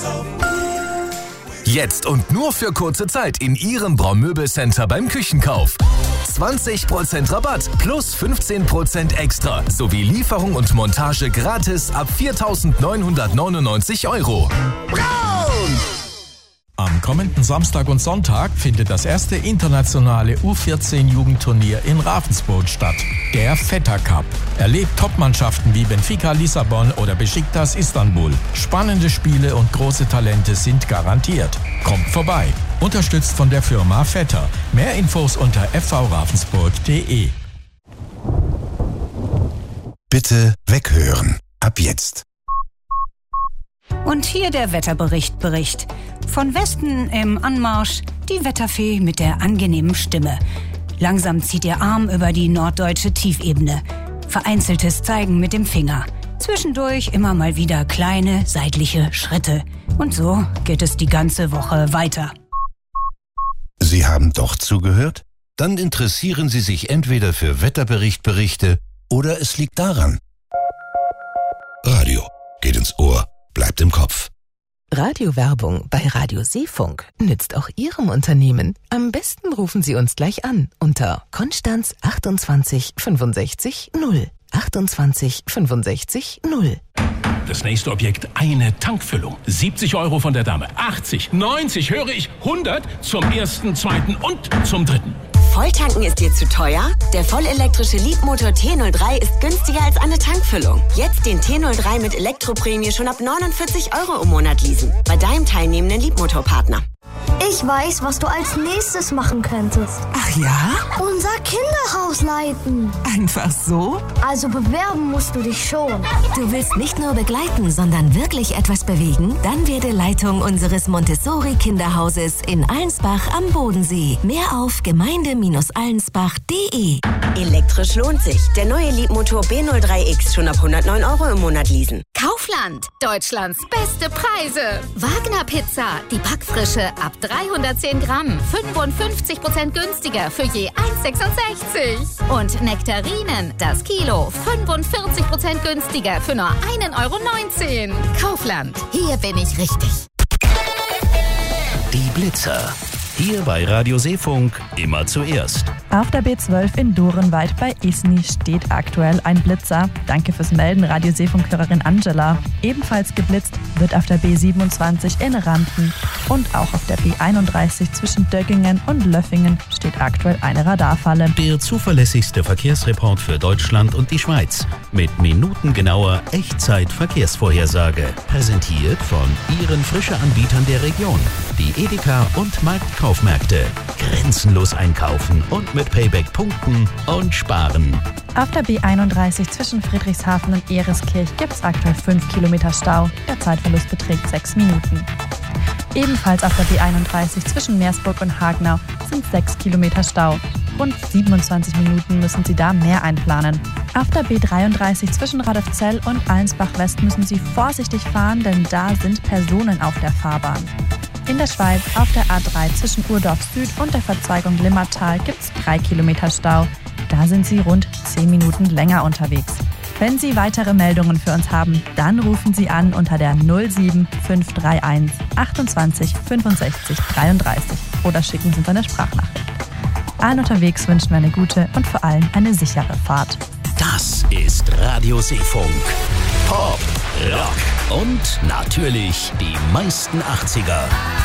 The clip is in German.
Jetzt und nur für kurze Zeit in Ihrem Braumöbelcenter beim Küchenkauf. 20% Rabatt plus 15% extra sowie Lieferung und Montage gratis ab 4.999 €. Braun! Am kommenden Samstag und Sonntag findet das erste internationale U14-Jugendturnier in Ravensburg statt. Der Vetter Cup. Erlebt Topmannschaften wie Benfica Lissabon oder Besiktas Istanbul. Spannende Spiele und große Talente sind garantiert. Kommt vorbei. Unterstützt von der Firma Vetter. Mehr Infos unter fvravensburg.de. Bitte weghören. Ab jetzt. Und hier der Wetterbericht. Von Westen im Anmarsch die Wetterfee mit der angenehmen Stimme. Langsam zieht ihr Arm über die norddeutsche Tiefebene. Vereinzeltes Zeigen mit dem Finger. Zwischendurch immer mal wieder kleine seitliche Schritte. Und so geht es die ganze Woche weiter. Sie haben doch zugehört? Dann interessieren Sie sich entweder für Wetterberichte oder es liegt daran. Radio geht ins Ohr, bleibt im Kopf. Radiowerbung bei Radio Seefunk nützt auch Ihrem Unternehmen. Am besten rufen Sie uns gleich an unter Konstanz 28 65 0. 28 65 0. Das nächste Objekt, eine Tankfüllung. 70 € von der Dame, 80, 90, höre ich, 100 zum ersten, zweiten und zum dritten. Volltanken ist dir zu teuer? Der vollelektrische Leapmotor T03 ist günstiger als eine Tankfüllung. Jetzt den T03 mit Elektroprämie schon ab 49 € im Monat leasen. Bei deinem teilnehmenden Leapmotor-Partner. Ich weiß, was du als nächstes machen könntest. Ach ja? Unser Kinderhaus leiten. Einfach so? Also bewerben musst du dich schon. Du willst nicht nur begleiten, sondern wirklich etwas bewegen? Dann werde Leitung unseres Montessori-Kinderhauses in Allensbach am Bodensee. Mehr auf gemeinde-allensbach.de. Elektrisch lohnt sich. Der neue Leapmotor B03X schon ab 109 € im Monat leasen. Kaufland, Deutschlands beste Preise. Wagner Pizza, die Backfrische ab 310 Gramm, 55% günstiger für je 1,66. Und Nektarinen, das Kilo, 45% günstiger für nur 1,19 €. Kaufland, hier bin ich richtig. Die Blitzer. Hier bei Radio Seefunk immer zuerst. Auf der B12 in Dorenweit bei Isny steht aktuell ein Blitzer. Danke fürs Melden, Radio Seefunk-Hörerin Angela. Ebenfalls geblitzt wird auf der B27 in Rampen. Und auch auf der B31 zwischen Döggingen und Löffingen steht aktuell eine Radarfalle. Der zuverlässigste Verkehrsreport für Deutschland und die Schweiz. Mit minutengenauer Echtzeit-Verkehrsvorhersage. Präsentiert von Ihren Frische-Anbietern der Region. Die Edeka und Marktkaufmärkte. Grenzenlos einkaufen und mit Payback punkten und sparen. Auf der B31 zwischen Friedrichshafen und Ereskirch gibt es aktuell 5 Kilometer Stau. Der Zeitverlust beträgt 6 Minuten. Ebenfalls auf der B31 zwischen Meersburg und Hagenau sind 6 Kilometer Stau. Rund 27 Minuten müssen Sie da mehr einplanen. Auf der B33 zwischen Radolfzell und Allensbach-West müssen Sie vorsichtig fahren, denn da sind Personen auf der Fahrbahn. In der Schweiz auf der A3 zwischen Urdorf Süd und der Verzweigung Limmatal gibt es 3 Kilometer Stau. Da sind Sie rund 10 Minuten länger unterwegs. Wenn Sie weitere Meldungen für uns haben, dann rufen Sie an unter der 07531 28 65 33 oder schicken Sie uns eine Sprachnachricht. Allen unterwegs wünschen wir eine gute und vor allem eine sichere Fahrt. Das ist Radio Seefunk. Pop, Rock und natürlich die meisten 80er.